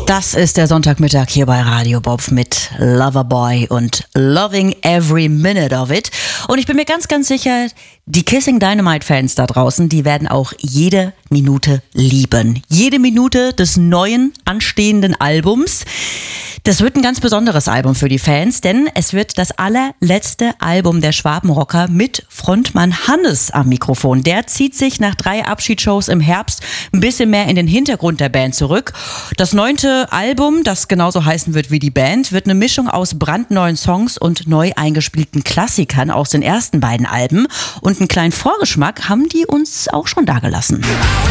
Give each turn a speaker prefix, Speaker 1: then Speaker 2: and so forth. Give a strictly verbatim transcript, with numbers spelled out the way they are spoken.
Speaker 1: Das ist der Sonntagmittag hier bei Radio Bob mit Loverboy und Loving Every Minute of It. Und ich bin mir ganz, ganz sicher, die Kissing Dynamite Fans da draußen, die werden auch jede Minute lieben. Jede Minute des neuen, anstehenden Albums. Das wird ein ganz besonderes Album für die Fans, denn es wird das allerletzte Album der Schwabenrocker mit Frontmann Hannes am Mikrofon. Der zieht sich nach drei Abschiedsshows im Herbst ein bisschen mehr in den Hintergrund der Band zurück. Das neunte Album, das genauso heißen wird wie die Band, wird eine Mischung aus brandneuen Songs und neu eingespielten Klassikern aus den ersten beiden Alben. Und einen kleinen Vorgeschmack haben die uns auch schon dagelassen.